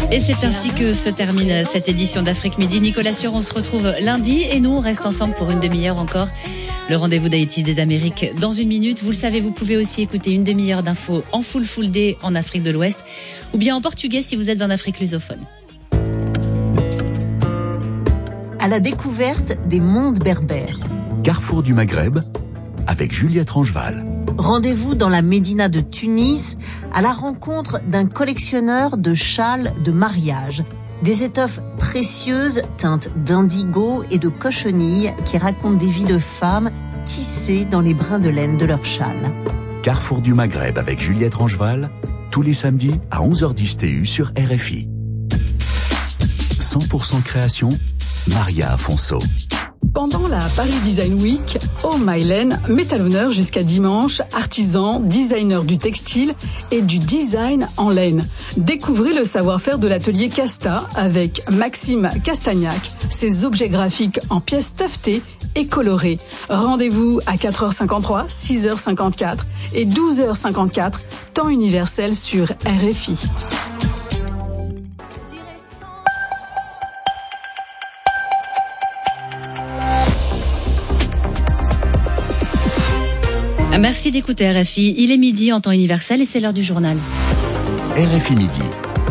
Et c'est ainsi que se termine cette édition d'Afrique Midi. Nicolas Sûr, on se retrouve lundi et nous, on reste ensemble pour une demi-heure encore. Le rendez-vous d'Haïti des Amériques dans une minute. Vous le savez, vous pouvez aussi écouter une demi-heure d'infos en full day en Afrique de l'Ouest ou bien en portugais si vous êtes en Afrique lusophone. À la découverte des mondes berbères. Carrefour du Maghreb avec Juliette Rangeval. Rendez-vous dans la Médina de Tunis à la rencontre d'un collectionneur de châles de mariage. Des étoffes précieuses teintes d'indigo et de cochenille qui racontent des vies de femmes tissées dans les brins de laine de leurs châles. Carrefour du Maghreb avec Juliette Rangeval, tous les samedis à 11h10 TU sur RFI. 100% création, Maria Afonso. Pendant la Paris Design Week, Home Mylène met à l'honneur jusqu'à dimanche artisans, designers du textile et du design en laine. Découvrez le savoir-faire de l'atelier Casta avec Maxime Castagnac, ses objets graphiques en pièces tuffetées et colorées. Rendez-vous à 4h53, 6h54 et 12h54, temps universel sur RFI. Merci d'écouter RFI. Il est midi en temps universel et c'est l'heure du journal. RFI Midi.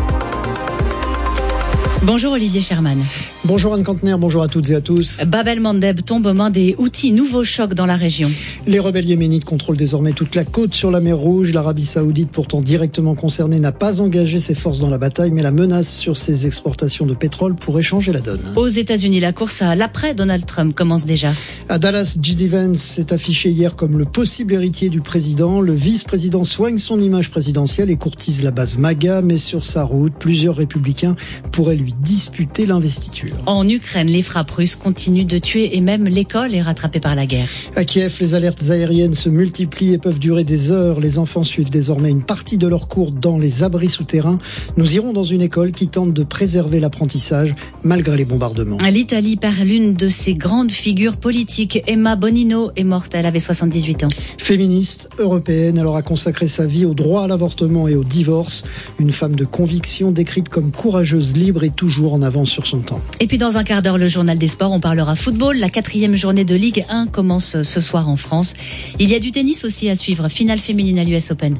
Bonjour Olivier Sherman. Bonjour Anne Cantenaire, bonjour à toutes et à tous. Bab el-Mandeb tombe aux mains des Houthis, nouveau choc dans la région. Les rebelles yéménites contrôlent désormais toute la côte sur la mer Rouge. L'Arabie Saoudite, pourtant directement concernée, n'a pas engagé ses forces dans la bataille, mais la menace sur ses exportations de pétrole pourrait changer la donne. Aux États-Unis, la course à l'après Donald Trump commence déjà. À Dallas, J.D. Vance s'est affiché hier comme le possible héritier du président. Le vice-président soigne son image présidentielle et courtise la base MAGA, mais sur sa route, plusieurs républicains pourraient lui disputer l'investiture. En Ukraine, les frappes russes continuent de tuer et même l'école est rattrapée par la guerre. À Kiev, les alertes aériennes se multiplient et peuvent durer des heures. Les enfants suivent désormais une partie de leur cours dans les abris souterrains. Nous irons dans une école qui tente de préserver l'apprentissage malgré les bombardements. L'Italie perd l'une de ses grandes figures politiques. Emma Bonino est morte, elle avait 78 ans. Féministe européenne, elle aura consacré sa vie au droit à l'avortement et au divorce. Une femme de conviction décrite comme courageuse, libre et toujours en avance sur son temps. Et puis dans un quart d'heure, le journal des sports, on parlera football. La 4e journée de Ligue 1 commence ce soir en France. Il y a du tennis aussi à suivre. Finale féminine à l'US Open.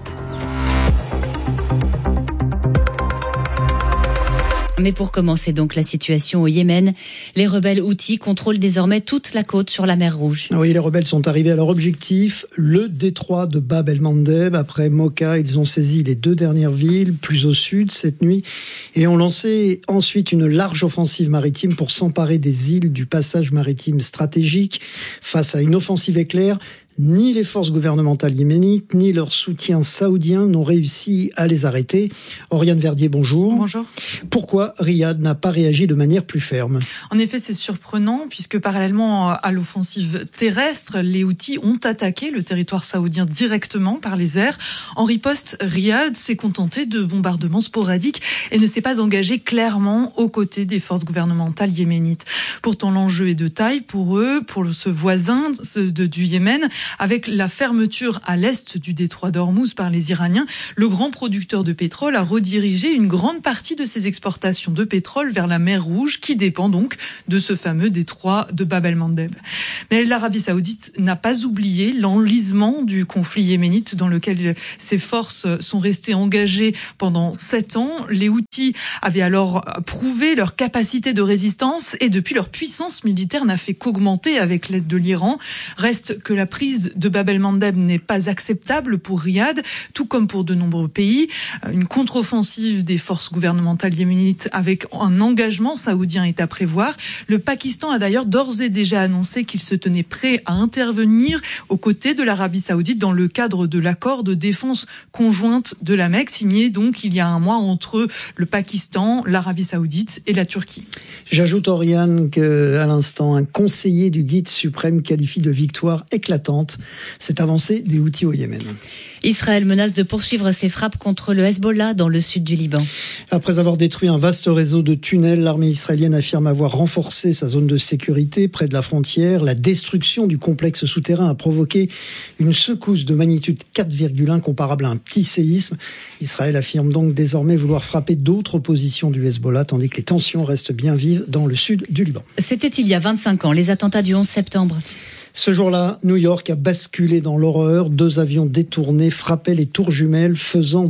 Mais pour commencer donc la situation au Yémen, les rebelles Houthis contrôlent désormais toute la côte sur la mer Rouge. Oui, les rebelles sont arrivés à leur objectif, le détroit de Bab el-Mandeb. Après Mocha, ils ont saisi les 2 dernières villes, plus au sud cette nuit, et ont lancé ensuite une large offensive maritime pour s'emparer des îles du passage maritime stratégique. Face à une offensive éclair, ni les forces gouvernementales yéménites, ni leur soutien saoudien n'ont réussi à les arrêter. Oriane Verdier, bonjour. Bonjour. Pourquoi Riyad n'a pas réagi de manière plus ferme ? En effet, c'est surprenant puisque parallèlement à l'offensive terrestre, les Houthis ont attaqué le territoire saoudien directement par les airs. En riposte, Riyad s'est contenté de bombardements sporadiques et ne s'est pas engagé clairement aux côtés des forces gouvernementales yéménites. Pourtant, l'enjeu est de taille pour eux, pour ce voisin du Yémen. Avec la fermeture à l'est du détroit d'Ormuz par les Iraniens, le grand producteur de pétrole a redirigé une grande partie de ses exportations de pétrole vers la mer Rouge, qui dépend donc de ce fameux détroit de Bab el-Mandeb. Mais l'Arabie Saoudite n'a pas oublié l'enlisement du conflit yéménite dans lequel ses forces sont restées engagées pendant 7 ans. Les Houthis avaient alors prouvé leur capacité de résistance et depuis leur puissance militaire n'a fait qu'augmenter avec l'aide de l'Iran. Reste que la prise de Bab el-Mandeb n'est pas acceptable pour Riyad, tout comme pour de nombreux pays. Une contre-offensive des forces gouvernementales yéménites avec un engagement saoudien est à prévoir. Le Pakistan a d'ailleurs d'ores et déjà annoncé qu'il se tenait prêt à intervenir aux côtés de l'Arabie Saoudite dans le cadre de l'accord de défense conjointe de la Mecque, signé donc il y a un mois entre le Pakistan, l'Arabie Saoudite et la Turquie. J'ajoute, Oriane, qu'à l'instant, un conseiller du guide suprême qualifie de victoire éclatante commente cette avancée des Houthis au Yémen. Israël menace de poursuivre ses frappes contre le Hezbollah dans le sud du Liban. Après avoir détruit un vaste réseau de tunnels, l'armée israélienne affirme avoir renforcé sa zone de sécurité près de la frontière. La destruction du complexe souterrain a provoqué une secousse de magnitude 4,1 comparable à un petit séisme. Israël affirme donc désormais vouloir frapper d'autres positions du Hezbollah, tandis que les tensions restent bien vives dans le sud du Liban. C'était il y a 25 ans, les attentats du 11 septembre. Ce jour-là, New York a basculé dans l'horreur. 2 avions détournés frappaient les tours jumelles, faisant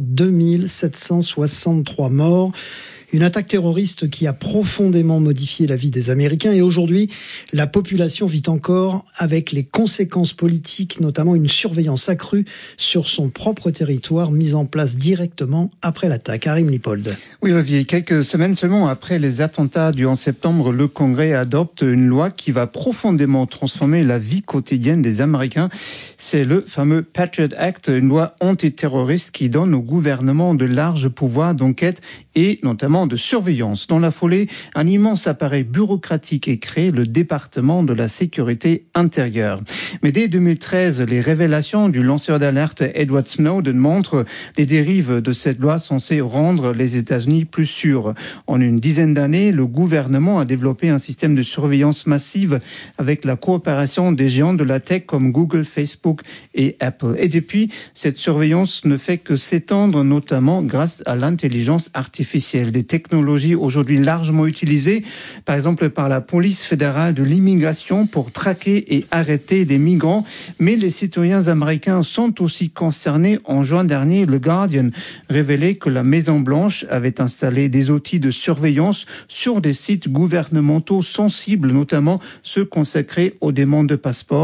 2763 morts. Une attaque terroriste qui a profondément modifié la vie des Américains. Et aujourd'hui, la population vit encore avec les conséquences politiques, notamment une surveillance accrue sur son propre territoire, mise en place directement après l'attaque. Karim Lipold. Oui, Olivier, quelques semaines seulement après les attentats du 11 septembre, le Congrès adopte une loi qui va profondément transformer la vie quotidienne des Américains. C'est le fameux Patriot Act, une loi antiterroriste qui donne au gouvernement de larges pouvoirs d'enquête et notamment de surveillance. Dans la foulée, un immense appareil bureaucratique est créé, le département de la sécurité intérieure. Mais dès 2013, les révélations du lanceur d'alerte Edward Snowden montrent les dérives de cette loi censée rendre les États-Unis plus sûrs. En une dizaine d'années, le gouvernement a développé un système de surveillance massive avec la coopération des géants de la tech comme Google, Facebook et Apple. Et depuis, cette surveillance ne fait que s'étendre, notamment grâce à l'intelligence artificielle. Des technologies aujourd'hui largement utilisées, par exemple par la police fédérale de l'immigration pour traquer et arrêter des migrants. Mais les citoyens américains sont aussi concernés. En juin dernier, le Guardian révélait que la Maison-Blanche avait installé des outils de surveillance sur des sites gouvernementaux sensibles, notamment ceux consacrés aux demandes de passeports.